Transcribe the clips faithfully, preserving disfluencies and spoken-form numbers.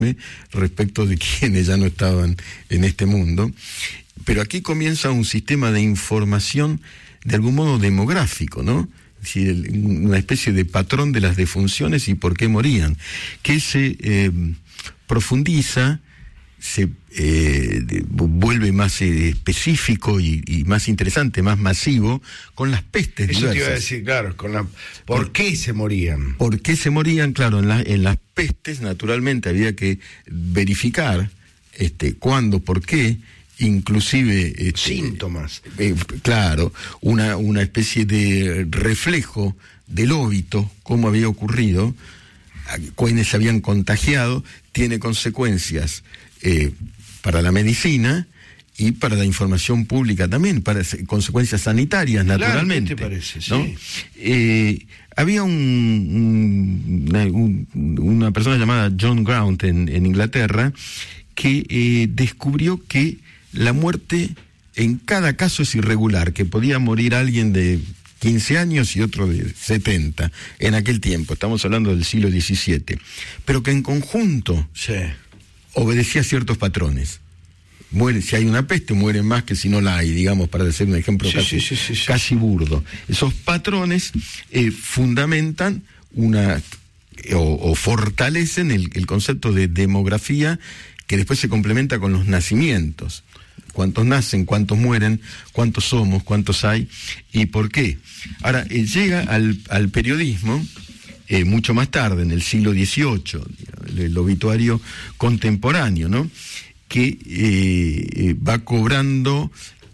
respecto de quienes ya no estaban en este mundo. Pero aquí comienza un sistema de información de algún modo demográfico, ¿no? Es decir, una especie de patrón de las defunciones y por qué morían, que se eh, profundiza, se eh, de, vuelve más eh, específico y, y más interesante, más masivo, con las pestes Eso diversas. te iba a decir, claro, con la, ¿por, ¿por qué se morían? ¿Por qué se morían? Claro, en, la, en las pestes, naturalmente, había que verificar este, cuándo, por qué, inclusive... Este, síntomas. Eh, claro, una, una especie de reflejo del óbito, cómo había ocurrido, a quienes se habían contagiado, tiene consecuencias eh, para la medicina y para la información pública también, para consecuencias sanitarias, naturalmente. Claro, ¿qué te parece? ¿No? Sí. Eh, había un, un, una, un, una persona llamada John Graunt en, en Inglaterra que eh, descubrió que la muerte en cada caso es irregular, que podía morir alguien de quince años y otro de setenta en aquel tiempo, estamos hablando del siglo diecisiete, pero que en conjunto sí. obedecía a ciertos patrones. Muere, si hay una peste, muere más que si no la hay, digamos, para decir un ejemplo sí, casi, sí, sí, sí, casi burdo. Esos patrones eh, fundamentan una o, o fortalecen el, el concepto de demografía, que después se complementa con los nacimientos. Cuántos nacen, cuántos mueren, cuántos somos, cuántos hay y por qué. Ahora, eh, llega al, al periodismo eh, mucho más tarde, en el siglo dieciocho, el, el obituario contemporáneo, ¿no? Que eh, va cobrando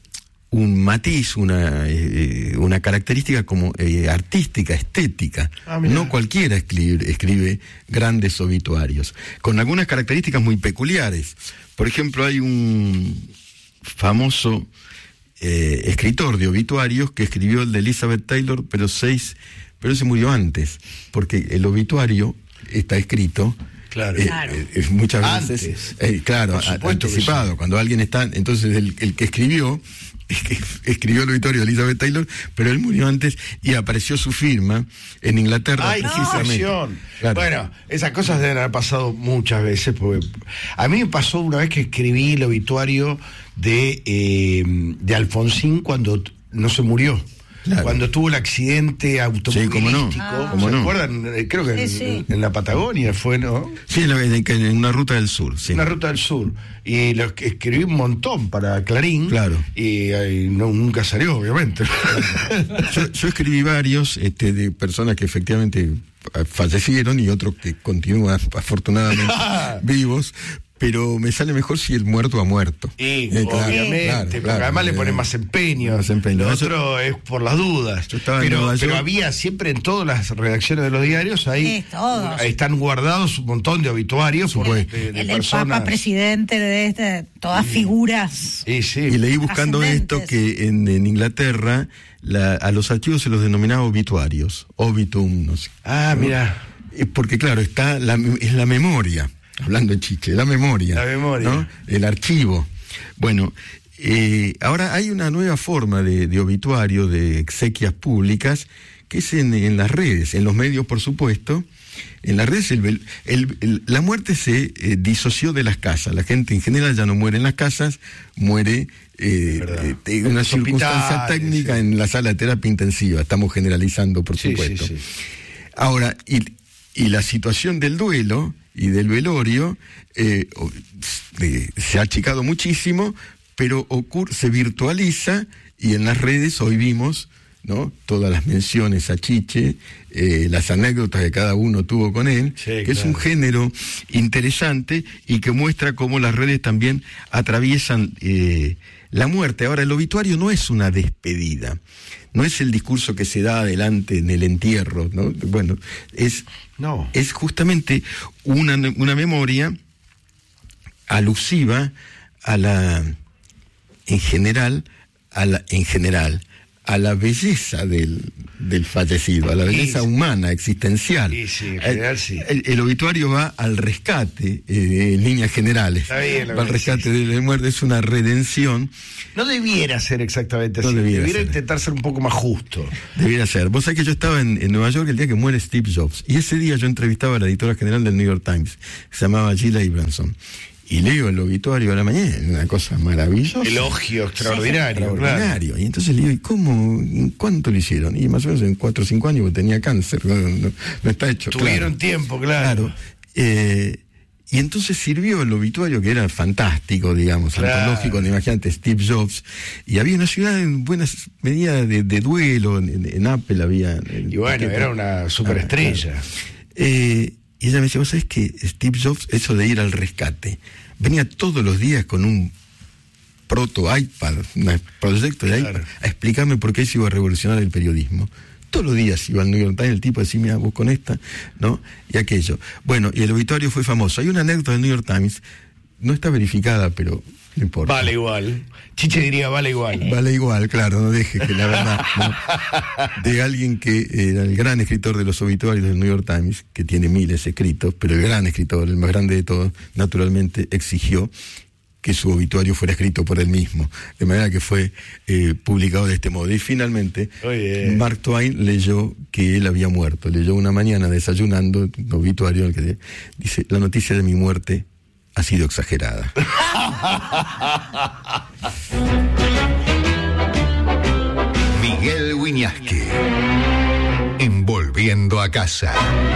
un matiz, una, eh, una característica como eh, artística, estética. Ah, no cualquiera escribe, escribe grandes obituarios, con algunas características muy peculiares. Por ejemplo, hay un famoso eh, escritor de obituarios que escribió el de Elizabeth Taylor, pero seis, pero se murió antes, porque el obituario está escrito claro, eh, claro. Eh, muchas veces, eh, claro, a, anticipado, sí. Cuando alguien está, entonces el, el que escribió escribió el obituario de Elizabeth Taylor, pero él murió antes y apareció su firma en Inglaterra. ¡Ay, precisamente. Claro. Bueno, esas cosas deben haber pasado muchas veces, porque a mí me pasó una vez que escribí el obituario de, eh, de Alfonsín cuando no se murió. Claro. Cuando tuvo el accidente automovilístico, sí, ¿cómo no? Ah. ¿Se no? acuerdan? Creo que sí, en, sí. en la Patagonia fue, ¿no? Sí, en, la, en una ruta del sur, sí. Una ruta del sur. Y lo escribí un montón para Clarín. Claro. Y, y no, nunca salió, obviamente. yo, yo escribí varios este, de personas que efectivamente fallecieron y otros que continúan afortunadamente vivos. Pero me sale mejor si el muerto ha muerto. Y, eh, claro, obviamente, claro, porque claro, además eh, le ponen más empeño. Más empeño. Lo otro es por las dudas. Pero, pero había siempre en todas las redacciones de los diarios, ahí, sí, ahí están guardados un montón de obituarios por, de, de el personas. Papa presidente de este, todas sí. figuras. Sí, sí. Y leí buscando esto que en, en Inglaterra la, a los archivos se los denominaba obituarios, obitum, no sé. Ah, ¿no? Mira. Porque claro, está la, es la memoria. Hablando en chiche, la memoria. La memoria. ¿No? El archivo. Bueno, eh, ahora hay una nueva forma de, de obituario, de exequias públicas, que es en, en las redes, en los medios, por supuesto. En las redes, el, el, el, la muerte se eh, disoció de las casas. La gente en general ya no muere en las casas, muere eh, en una circunstancia técnica sí. en la sala de terapia intensiva. Estamos generalizando, por sí, supuesto. Sí, sí. Ahora, y, y la situación del duelo y del velorio eh, eh, se ha achicado muchísimo, pero ocurre, se virtualiza y en las redes hoy vimos, ¿no?, todas las menciones a Chiche, eh, las anécdotas que cada uno tuvo con él, sí, que claro. es un género interesante y que muestra cómo las redes también atraviesan eh, la muerte. Ahora, el obituario no es una despedida, no es el discurso que se da adelante en el entierro, ¿no? Bueno, es, no. es justamente una, una memoria alusiva a la, en general, a la, en general, a la belleza del, del fallecido, a la belleza sí, humana, existencial. Sí, sí, en general el, sí. El, el obituario va al rescate, eh, en líneas generales. Está bien, va al rescate sí, sí. de la muerte, es una redención. No debiera ser exactamente así, no debiera, debiera ser. intentar ser un poco más justo. Debiera ser. Vos sabés que yo estaba en, en Nueva York el día que muere Steve Jobs, y ese día yo entrevistaba a la editora general del New York Times, que se llamaba Gila Abramson. Y leo el obituario a la mañana, una cosa maravillosa. Elogio extraordinario. Sí, extraordinario. Claro. Y entonces le digo, ¿y cómo? ¿En cuánto lo hicieron? Y más o menos en cuatro o cinco años, porque tenía cáncer. No, no, no está hecho. Tuvieron claro. tiempo, claro. claro. Eh, y entonces sirvió el obituario, que era fantástico, digamos, claro. antológico, imagínate, Steve Jobs. Y había una ciudad en buenas medidas de, de duelo, en, en Apple había... Y bueno, paquete. Era una superestrella. Ah, claro. eh, Y ella me decía, vos sabés que Steve Jobs, eso de ir al rescate, venía todos los días con un proto iPad, un proyecto de claro. iPad, a explicarme por qué se iba a revolucionar el periodismo. Todos los días iba al New York Times el tipo a decir, mira, vos con esta, ¿no? Y aquello. Bueno, y el obituario fue famoso. Hay una anécdota del New York Times, no está verificada, pero no importa. Vale igual. Chiche diría, vale igual. Vale igual, claro, no dejes que la verdad, ¿no? De alguien que era el gran escritor de los obituarios del New York Times, que tiene miles escritos, pero el gran escritor, el más grande de todos, naturalmente exigió que su obituario fuera escrito por él mismo, de manera que fue eh, publicado de este modo. Y finalmente, Oye. Mark Twain leyó que él había muerto, leyó una mañana desayunando un obituario en el que dice, la noticia de mi muerte ha sido exagerada. Miguel Wiñaski, en Volviendo a Casa.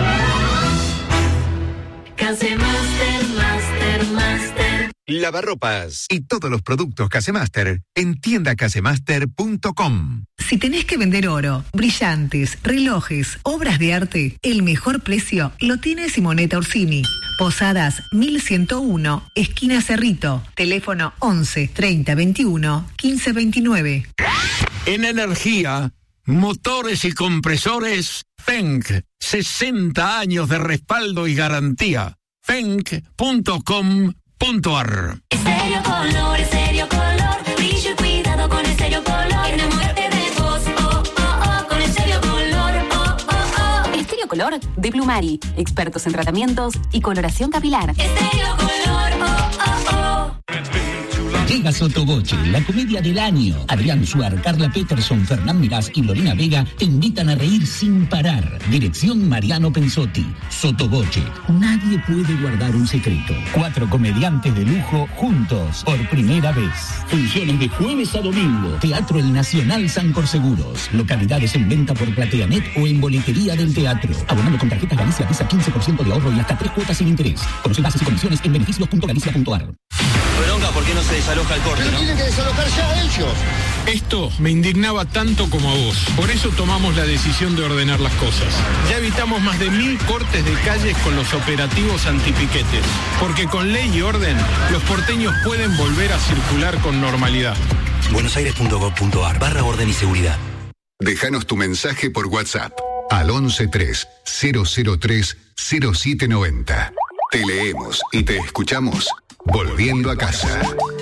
Casemaster, Master, Master. Lavarropas y todos los productos Casemaster en tienda casemaster punto com. Si tenés que vender oro, brillantes, relojes, obras de arte, el mejor precio lo tiene Simonetta Orsini. Posadas mil ciento uno, esquina Cerrito. Teléfono once, treinta, veintiuno, quince, veintinueve. En energía, motores y compresores, Fenk. sesenta años de respaldo y garantía. Fenk punto com punto a r. Estéreo Color, Estéreo Color, brillo y cuidado con Estéreo Color. Enamórate de vos, oh, oh, oh, con Estéreo Color, oh, oh, oh. Estéreo Color de Plumari, expertos en tratamientos y coloración capilar. Estéreo Color, oh, oh, oh. Llega Sotoboche, la comedia del año. Adrián Suar, Carla Peterson, Fernán Mirás y Lorena Vega te invitan a reír sin parar. Dirección Mariano Pensotti. Sotoboche, nadie puede guardar un secreto. Cuatro comediantes de lujo juntos por primera vez. Funciones de jueves a domingo. Teatro El Nacional San Corseguros. Localidades en venta por PlateaNet o en boletería del teatro. Abonando con tarjetas Galicia Visa quince por ciento de ahorro y hasta tres cuotas sin interés. Conoce bases y condiciones en beneficios punto galicia punto a r. Bronca, ¿por qué no se desaloja el corte? Pero ¿no? tienen que desalojar ya ellos. Esto me indignaba tanto como a vos. Por eso tomamos la decisión de ordenar las cosas. Ya evitamos más de mil cortes de calles con los operativos antipiquetes. Porque con ley y orden, los porteños pueden volver a circular con normalidad. buenosaires punto gov punto a r barra orden y seguridad. Déjanos tu mensaje por WhatsApp al once tres cero cero tres cero siete noventa. Te leemos y te escuchamos Volviendo a Casa.